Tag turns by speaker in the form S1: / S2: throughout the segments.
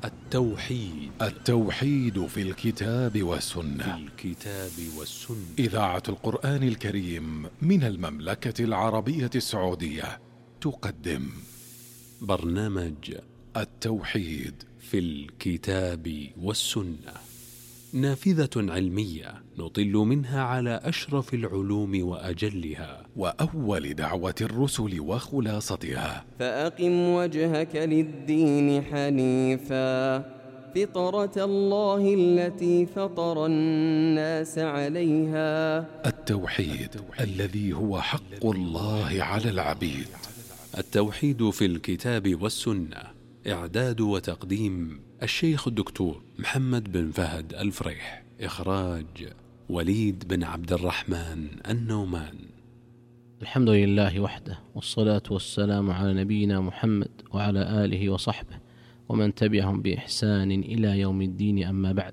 S1: التوحيد في الكتاب والسنة. إذاعة القرآن الكريم من المملكة العربية السعودية تقدم
S2: برنامج
S1: التوحيد
S2: في الكتاب والسنة، نافذة علمية نطل منها على أشرف العلوم وأجلها،
S1: وأول دعوة الرسل وخلاصتها.
S3: فأقم وجهك للدين حنيفا فطرة الله التي فطر الناس عليها.
S1: التوحيد الذي هو حق الله على العبيد.
S2: التوحيد في الكتاب والسنة، إعداد وتقديم الشيخ الدكتور محمد بن فهد الفريح، إخراج وليد بن عبد الرحمن النومان.
S4: الحمد لله وحده، والصلاة والسلام على نبينا محمد وعلى آله وصحبه ومن تبعهم بإحسان إلى يوم الدين، أما بعد،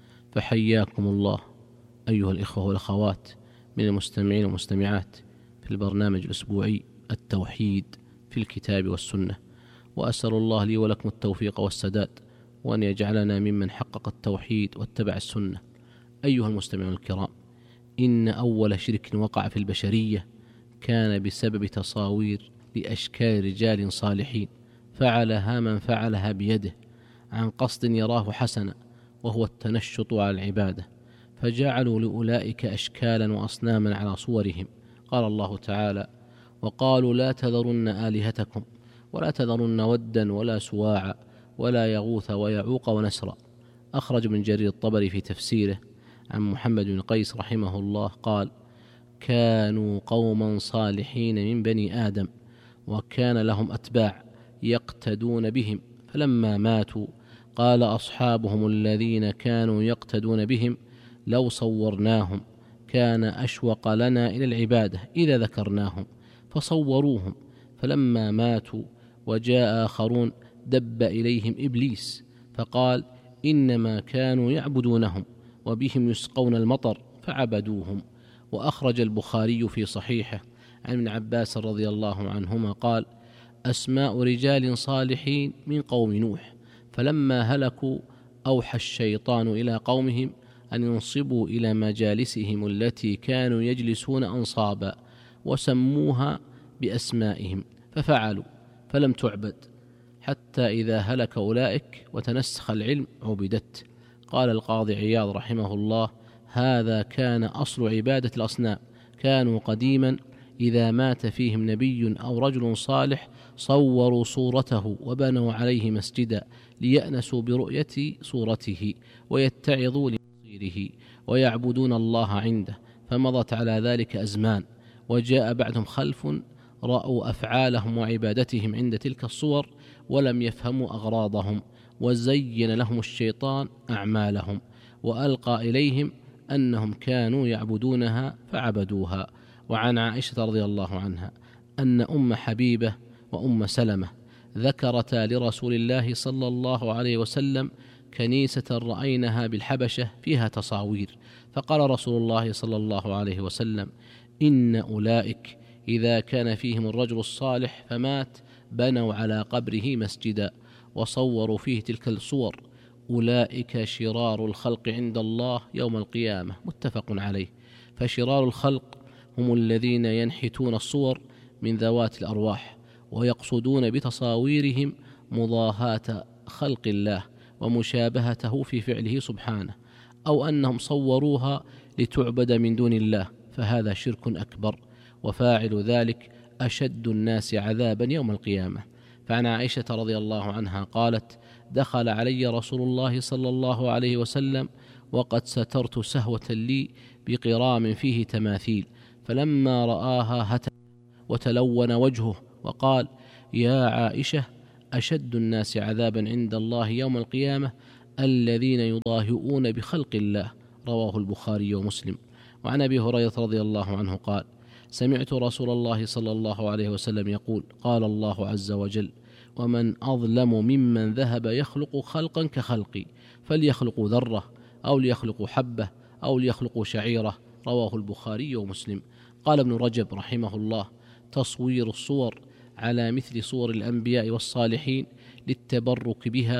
S4: فحياكم الله أيها الإخوة والأخوات من المستمعين والمستمعات في البرنامج الأسبوعي التوحيد في الكتاب والسنة، وأسأل الله لي ولكم التوفيق والسداد، وأن يجعلنا ممن حقق التوحيد واتبع السنة. أيها المستمعون الكرام، إن أول شرك وقع في البشرية كان بسبب تصاوير لأشكال رجال صالحين فعلها من فعلها بيده عن قصد يراه حسنا، وهو التنشط على العبادة، فجعلوا لأولئك أشكالا وأصناما على صورهم. قال الله تعالى: وقالوا لا تذرن آلهتكم ولا تذرن ودا ولا سواعا ولا يغوث ويعوق ونسرا. أخرج من جرير الطبري في تفسيره عن محمد بن قيس رحمه الله قال: كانوا قوما صالحين من بني آدم، وكان لهم أتباع يقتدون بهم، فلما ماتوا قال أصحابهم الذين كانوا يقتدون بهم: لو صورناهم كان أشوق لنا إلى العبادة إذا ذكرناهم، فصوروهم، فلما ماتوا وجاء آخرون دب إليهم إبليس فقال: إنما كانوا يعبدونهم وبهم يسقون المطر فعبدوهم. وأخرج البخاري في صحيحه عن ابن عباس رضي الله عنهما قال: أسماء رجال صالحين من قوم نوح، فلما هلكوا أوحى الشيطان إلى قومهم أن ينصبوا إلى مجالسهم التي كانوا يجلسون أنصابا، وسموها بأسمائهم، ففعلوا، فلم تعبد، حتى إذا هلك أولئك وتنسخ العلم عبدت. قال القاضي عياض رحمه الله: هذا كان أصل عبادة الأصنام، كانوا قديما إذا مات فيهم نبي أو رجل صالح صوروا صورته وبنوا عليه مسجدا ليأنسوا برؤية صورته ويتعظوا لمصيره ويعبدون الله عنده، فمضت على ذلك أزمان، وجاء بعدهم خلف رأوا أفعالهم وعبادتهم عند تلك الصور ولم يفهموا أغراضهم، وزين لهم الشيطان أعمالهم وألقى إليهم أنهم كانوا يعبدونها فعبدوها. وعن عائشة رضي الله عنها أن أم حبيبة وأم سلمة ذكرتا لرسول الله صلى الله عليه وسلم كنيسة رأينها بالحبشة فيها تصاوير، فقال رسول الله صلى الله عليه وسلم: إن أولئك إذا كان فيهم الرجل الصالح فمات بنوا على قبره مسجدا وصوروا فيه تلك الصور، أولئك شرار الخلق عند الله يوم القيامة. متفق عليه. فشرار الخلق هم الذين ينحتون الصور من ذوات الأرواح ويقصدون بتصاويرهم مضاهاة خلق الله ومشابهته في فعله سبحانه، أو أنهم صوروها لتعبد من دون الله، فهذا شرك أكبر، وفاعل ذلك أشد الناس عذابا يوم القيامة. فعن عائشة رضي الله عنها قالت: دخل علي رسول الله صلى الله عليه وسلم وقد سترت سهوة لي بقرام فيه تماثيل، فلما رآها هتف وتلون وجهه وقال: يا عائشة، أشد الناس عذابا عند الله يوم القيامة الذين يضاهئون بخلق الله. رواه البخاري ومسلم. وعن أبي هريرة رضي الله عنه قال: سمعت رسول الله صلى الله عليه وسلم يقول: قال الله عز وجل: ومن أظلم ممن ذهب يخلق خلقا كخلقي، فليخلقوا ذرة أو ليخلقوا حبة أو ليخلقوا شعيرة. رواه البخاري ومسلم. قال ابن رجب رحمه الله: تصوير الصور على مثل صور الأنبياء والصالحين للتبرك بها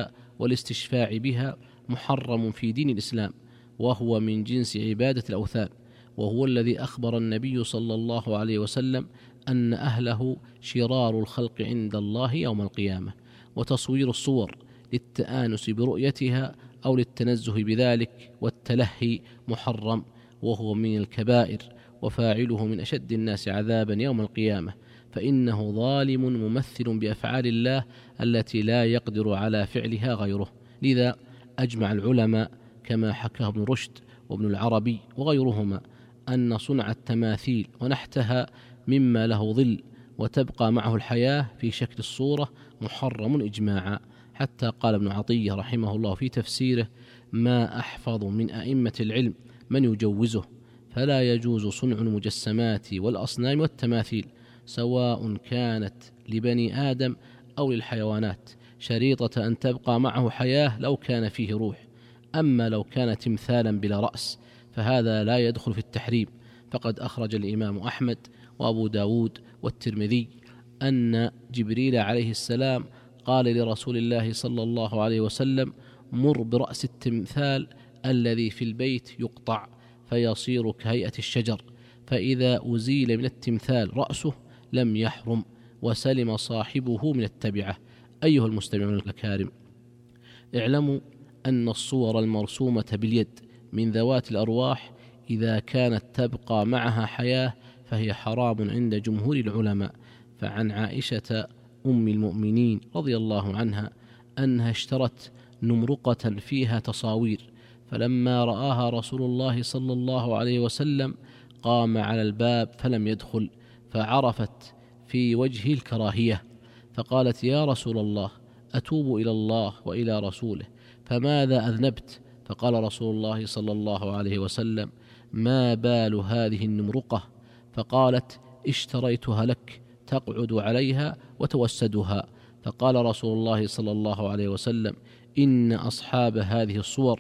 S4: والاستشفاع بها محرم في دين الإسلام، وهو من جنس عبادة الأوثان، وهو الذي أخبر النبي صلى الله عليه وسلم أن أهله شرار الخلق عند الله يوم القيامة. وتصوير الصور للتآنس برؤيتها أو للتنزه بذلك والتلهي محرم، وهو من الكبائر، وفاعله من أشد الناس عذابا يوم القيامة، فإنه ظالم ممثل بأفعال الله التي لا يقدر على فعلها غيره. لذا أجمع العلماء كما حكاه ابن رشد وابن العربي وغيرهما أن صنع التماثيل ونحتها مما له ظل وتبقى معه الحياة في شكل الصورة محرم إجماعا، حتى قال ابن عطية رحمه الله في تفسيره: ما أحفظ من أئمة العلم من يجوزه، فلا يجوز صنع المجسمات والأصنام والتماثيل، سواء كانت لبني آدم أو للحيوانات، شريطة أن تبقى معه حياة لو كان فيه روح. أما لو كان تمثالا بلا رأس فهذا لا يدخل في التحريم، فقد أخرج الإمام أحمد وأبو داود والترمذي أن جبريل عليه السلام قال لرسول الله صلى الله عليه وسلم: مر برأس التمثال الذي في البيت يقطع فيصير كهيئة الشجر، فإذا أزيل من التمثال رأسه لم يحرم، وسلم صاحبه من التبعة. أيها المستمعون الأكارم، اعلموا أن الصور المرسومة باليد من ذوات الأرواح إذا كانت تبقى معها حياة فهي حرام عند جمهور العلماء. فعن عائشة أم المؤمنين رضي الله عنها أنها اشترت نمرقة فيها تصاوير، فلما رآها رسول الله صلى الله عليه وسلم قام على الباب فلم يدخل، فعرفت في وجهه الكراهية، فقالت: يا رسول الله، أتوب إلى الله وإلى رسوله، فماذا أذنبت؟ فقال رسول الله صلى الله عليه وسلم: ما بال هذه النمرقة؟ فقالت: اشتريتها لك تقعد عليها وتوسدها. فقال رسول الله صلى الله عليه وسلم: إن أصحاب هذه الصور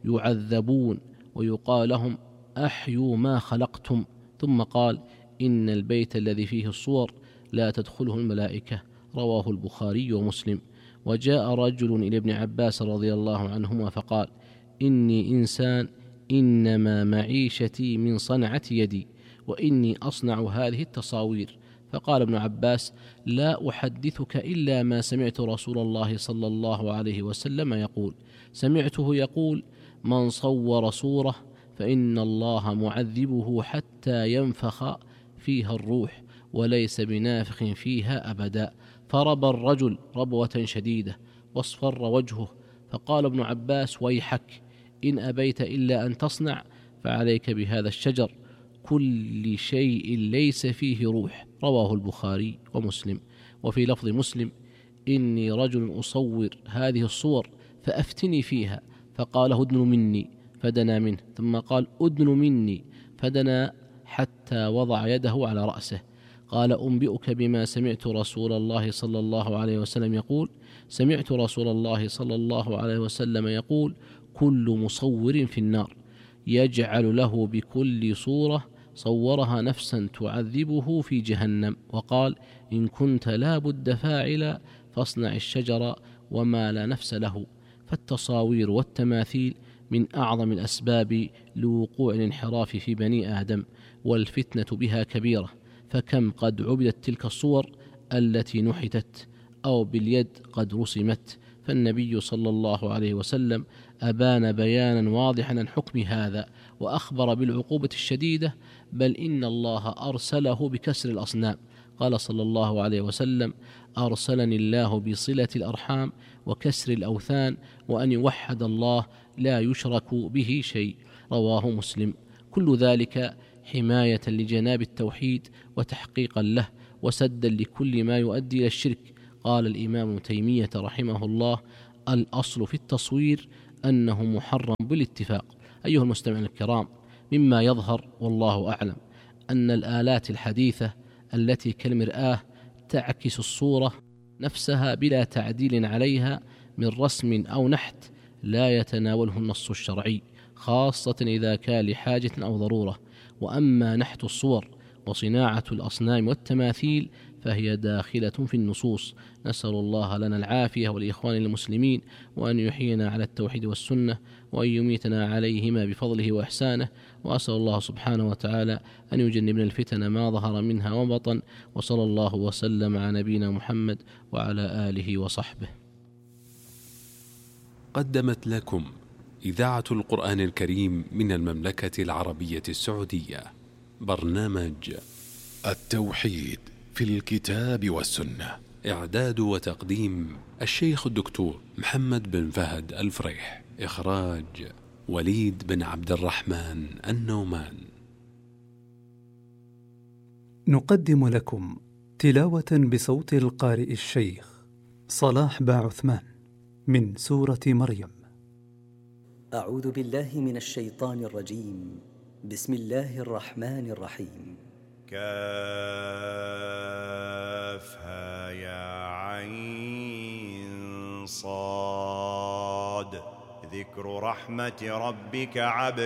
S4: يعذبون ويقال لهم: أحيوا ما خلقتم. ثم قال: إن البيت الذي فيه الصور لا تدخله الملائكة. رواه البخاري ومسلم. وجاء رجل إلى ابن عباس رضي الله عنهما فقال: إني إنسان، إنما معيشتي من صنعة يدي، وإني أصنع هذه التصاوير. فقال ابن عباس: لا أحدثك إلا ما سمعت رسول الله صلى الله عليه وسلم يقول. سمعته يقول: من صور صورة فإن الله معذبه حتى ينفخ فيها الروح، وليس بنافخ فيها أبدا. فربى الرجل ربوة شديدة واصفر وجهه، فقال ابن عباس: ويحك، إن أبيت إلا أن تصنع فعليك بهذا الشجر، كل شيء ليس فيه روح. رواه البخاري ومسلم. وفي لفظ مسلم: إني رجل أصور هذه الصور فأفتني فيها. فقال: أدن مني، فدنا منه، ثم قال: أدن مني، فدنا حتى وضع يده على رأسه. قال: أنبئك بما سمعت رسول الله صلى الله عليه وسلم يقول. سمعت رسول الله صلى الله عليه وسلم يقول: كل مصور في النار، يجعل له بكل صورة صورها نفسا تعذبه في جهنم. وقال: إن كنت لا بد فاعلا فاصنع الشجر وما لا نفس له. فالتصاوير والتماثيل من أعظم الأسباب لوقوع الانحراف في بني آدم، والفتنة بها كبيرة، فكم قد عبدت تلك الصور التي نحتت أو باليد قد رسمت. فالنبي صلى الله عليه وسلم أبان بيانا واضحا عن حكم هذا، وأخبر بالعقوبة الشديدة، بل إن الله أرسله بكسر الأصنام. قال صلى الله عليه وسلم: أرسلني الله بصلة الأرحام وكسر الأوثان وأن يوحد الله لا يشرك به شيء. رواه مسلم. كل ذلك حماية لجناب التوحيد وتحقيقا له وسدا لكل ما يؤدي إلى الشرك. قال الإمام ابن تيمية رحمه الله: الأصل في التصوير أنه محرم بالاتفاق. أيها المستمعون الكرام، مما يظهر والله أعلم أن الآلات الحديثة التي كالمرآة تعكس الصورة نفسها بلا تعديل عليها من رسم أو نحت لا يتناوله النص الشرعي، خاصة إذا كان لحاجة أو ضرورة. وأما نحت الصور وصناعة الأصنام والتماثيل فهي داخلة في النصوص. نسأل الله لنا العافية ولإخوان المسلمين، وأن يحيينا على التوحيد والسنة، وأن يميتنا عليهما بفضله وإحسانه. وأسأل الله سبحانه وتعالى أن يجنبنا الفتن ما ظهر منها وبطن. وصلى الله وسلم على نبينا محمد وعلى آله وصحبه.
S2: قدمت لكم إذاعة القرآن الكريم من المملكة العربية السعودية برنامج
S1: التوحيد في الكتاب والسنة.
S2: إعداد وتقديم الشيخ الدكتور محمد بن فهد الفريح. إخراج وليد بن عبد الرحمن النومان.
S5: نقدم لكم تلاوة بصوت القارئ الشيخ صلاح باعثمان من سورة مريم.
S6: أعوذ بالله من الشيطان الرجيم. بسم الله الرحمن الرحيم.
S7: كافها يا عين صاد. ذكر رحمة ربك عبده